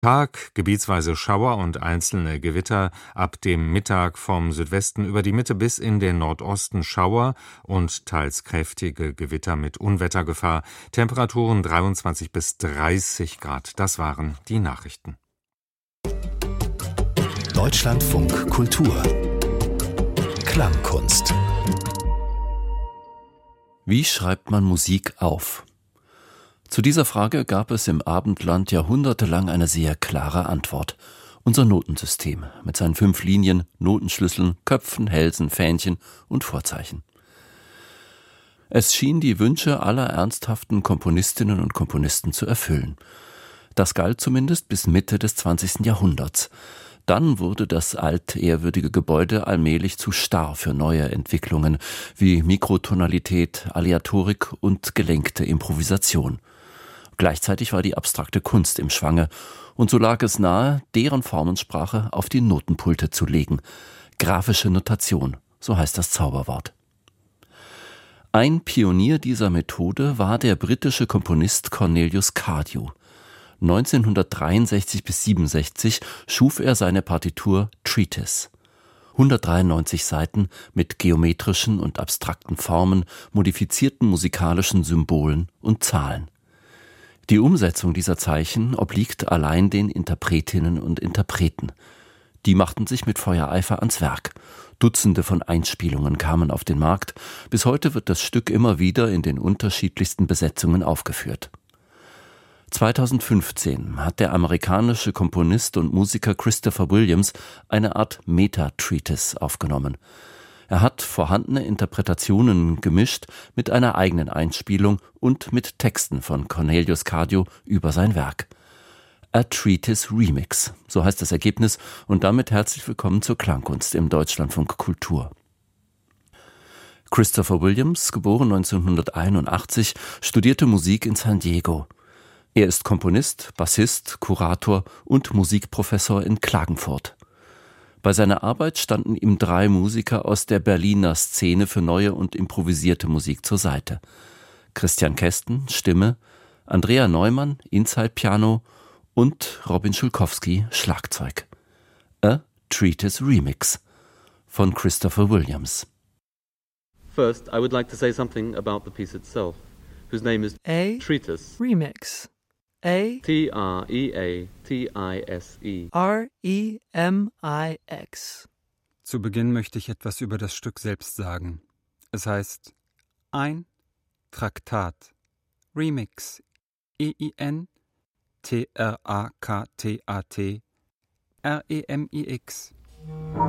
Tag, gebietsweise Schauer und einzelne Gewitter, ab dem Mittag vom Südwesten über die Mitte bis in den Nordosten Schauer und teils kräftige Gewitter mit Unwettergefahr, Temperaturen 23 bis 30 Grad. Das waren die Nachrichten. Deutschlandfunk Kultur Klangkunst. Wie schreibt man Musik auf? Zu dieser Frage gab es im Abendland jahrhundertelang eine sehr klare Antwort. Unser Notensystem mit seinen 5 Linien, Notenschlüsseln, Köpfen, Hälsen, Fähnchen und Vorzeichen. Es schien die Wünsche aller ernsthaften Komponistinnen und Komponisten zu erfüllen. Das galt zumindest bis Mitte des 20. Jahrhunderts. Dann wurde das altehrwürdige Gebäude allmählich zu starr für neue Entwicklungen wie Mikrotonalität, Aleatorik und gelenkte Improvisation. Gleichzeitig war die abstrakte Kunst im Schwange und so lag es nahe, deren Formensprache auf die Notenpulte zu legen. Graphische Notation, so heißt das Zauberwort. Ein Pionier dieser Methode war der britische Komponist Cornelius Cardew. 1963 bis 67 schuf er seine Partitur Treatise. 193 Seiten mit geometrischen und abstrakten Formen, modifizierten musikalischen Symbolen und Zahlen. Die Umsetzung dieser Zeichen obliegt allein den Interpretinnen und Interpreten. Die machten sich mit Feuereifer ans Werk. Dutzende von Einspielungen kamen auf den Markt. Bis heute wird das Stück immer wieder in den unterschiedlichsten Besetzungen aufgeführt. 2015 hat der amerikanische Komponist und Musiker Christopher Williams eine Art Meta-Treatise aufgenommen. Er hat vorhandene Interpretationen gemischt mit einer eigenen Einspielung und mit Texten von Cornelius Cardew über sein Werk. A Treatise Remix, so heißt das Ergebnis, und damit herzlich willkommen zur Klangkunst im Deutschlandfunk Kultur. Christopher Williams, geboren 1981, studierte Musik in San Diego. Er ist Komponist, Bassist, Kurator und Musikprofessor in Klagenfurt. Bei seiner Arbeit standen ihm 3 Musiker aus der Berliner Szene für neue und improvisierte Musik zur Seite. Christian Kesten, Stimme, Andrea Neumann, Inside-Piano und Robin Schulkowski, Schlagzeug. A Treatise Remix von Christopher Williams. First, I would like to say something about the piece itself, whose name is A Treatise. Remix. A T-R-E-A-T-I-S-E. R-E-M-I-X. Zu Beginn möchte ich etwas über das Stück selbst sagen. Es heißt ein Traktat. Remix. E-I-N-T-R-A-K-T-A-T. R-E-M-I-X.